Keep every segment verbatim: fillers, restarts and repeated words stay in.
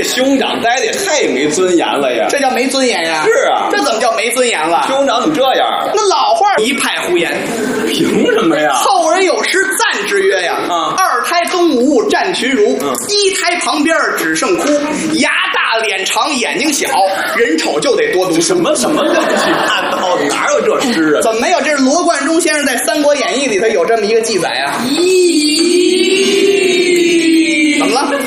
兄长待的也太没尊严了呀！ 这叫没尊严呀？ 是啊， 这怎么叫没尊严了？ 兄长怎么这样啊？ 那老话一派胡言， 凭什么呀？ 后人有诗赞之曰呀： 啊， 二胎东吴占群儒， 嗯， 一胎旁边只剩哭，牙大脸长眼睛小，人丑就得多读书。 什么什么乱七八糟的，哪有这诗啊？ 怎么没有？这是罗贯中先生在《三国演义》里头有这么一个记载啊。怎么了？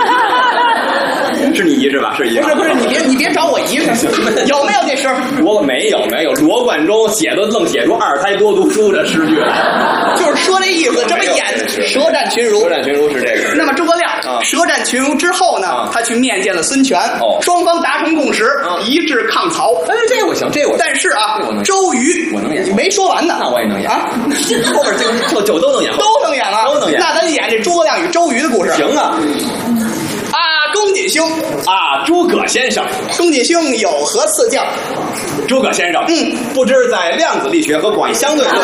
是你姨是吧？是姨。 不是不是，你别你别找我姨是。有没有这诗？ 我没有没有，罗贯中写的愣写出二胎多读书这诗句来， 就是说这意思。这么演舌战群儒， 舌战群儒是这个。 那么诸葛亮啊舌战群儒之后呢， 啊他去面见了孙权， 哦， 双方达成共识， 啊， 一致抗曹。 哎，这我行，这我。 但是啊， 我能周瑜我能演， 你没说完呢。 那我也能演啊， 后边就就就都能演， 都能演啊， 都能演。 那咱演这诸葛亮与周瑜的故事。 行啊。 啊，公瑾兄啊，诸葛先生， 公瑾兄有何赐教？ 诸葛先生， 嗯， 不知在量子力学和广义相对论。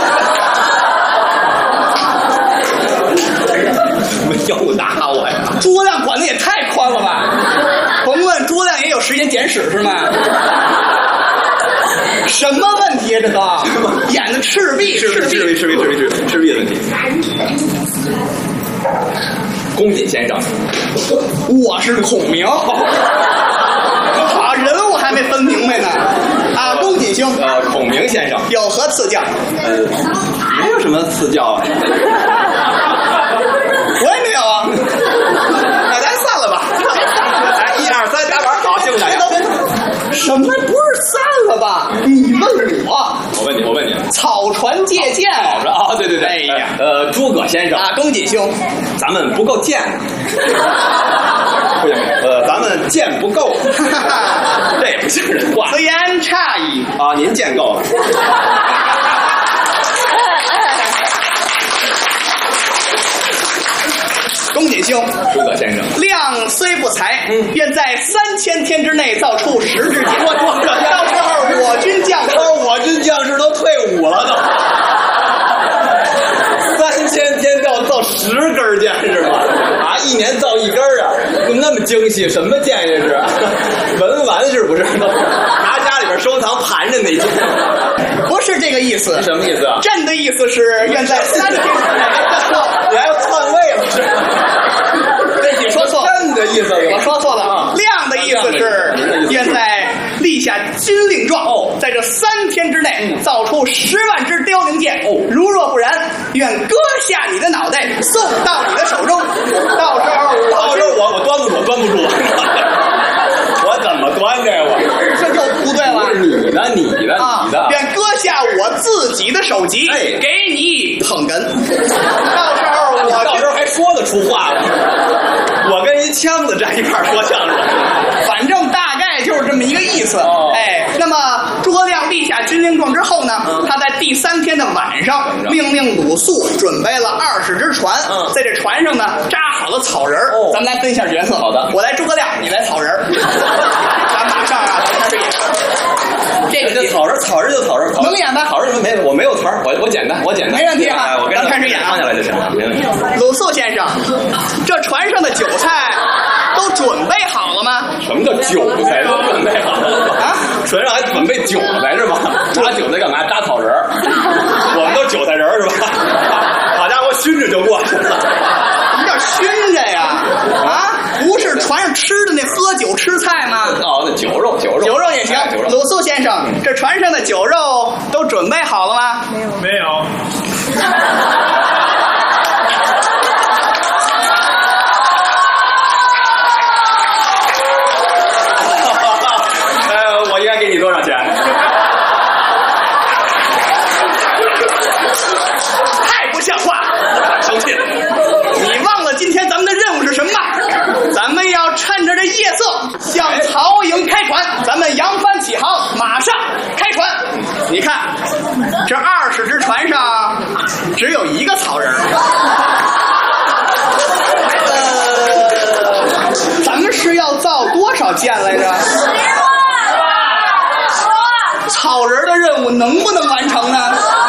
又打我呀！ 诸葛亮管的也太宽了吧？甭问，诸葛亮也有时间简史是吗？什么问题啊？这都演的赤壁， 赤壁，赤壁，赤壁，赤壁，赤壁，赤壁的问题。公瑾先生， 我是孔明。好，人物还没分明白呢。啊，公瑾兄， 呃，孔明先生有何赐教？ 呃，没有什么赐教啊。 我也没有啊。那咱散了吧。 来，一二三，打板，好，谢谢大家。 什么不是散了吧？你问我， 我问你，我问你， 草船借箭好着啊，对对对， 哎呀， 呃，诸葛先生啊，公瑾兄， 咱们不够贱，不行，呃，咱们贱不够，这也不像人话。 此言差矣啊，您贱够了。 公瑾兄， 诸葛先生， 量虽不才， 嗯， 愿在三千天之内造出十支箭。 我我到时候我军将士， 我军将士都退伍了都，三千天要造十根箭是吧？啊，一年造一根啊，怎么那么精细？什么箭这是？文玩是不是？拿家里边收藏盘着那箭？ 不是这个意思。 什么意思啊？ 朕的意思是愿在三天之内。 你还要篡位了是吧？ 你说错了， 朕的意思， 我说错了啊。量的意思是愿在立下军令状，哦，在这三天之内造出十万支凋零箭。哦，如若不然，愿割下你的脑袋送到你的手中。到时候我， 到时候我我端不住，我端不住，我怎么端这我？ 这就不对了。 你的，你的， 啊， 你的， 愿割下我自己的首级， 哎， 给你捧哏。到时候我到时候还说得出话了。我跟一枪子站一块儿说相声， 反正大概就是这么一个意思。 哦， 哎，那么诸葛亮立下军令状之后呢， 嗯， 他在第三天的晚上命令鲁肃准备了二十只船， 嗯， 在这船上呢扎好了草人。哦，咱们来分一下角色。 好的， 我来诸葛亮，你来草人。咱马上啊，咱开始演。这个这草人，草人就草人， 能演吧？ 草人没，我没有词儿，我我简单，我简单， 没问题啊。 我跟咱开始演啊， 放下来就行了，没问题。 鲁肃先生，这船上的酒菜都准备好了吗？ 什么叫韭菜都准备好了啊？船上还准备韭菜是吧？扎韭菜干嘛？扎草人儿，我们都韭菜人是吧？好家伙，熏着就过去了。 什么叫熏着呀？啊，不是船上吃的那喝酒吃菜吗？ 哦，那酒肉，酒肉， 酒肉也行。鲁肃先生，这船上的酒肉都准备好了吗？ 没有，没有。 呃，我应该给你多少钱？ 太不像话了！ 生气了。 你忘了今天咱们的任务是什么吗？咱们要趁着这夜色向曹营开船，咱们扬帆起航，马上开船。你看，这二十只船上只有一个草人。呃，咱们是要造多少箭来着？草人的任务能不能完成呢？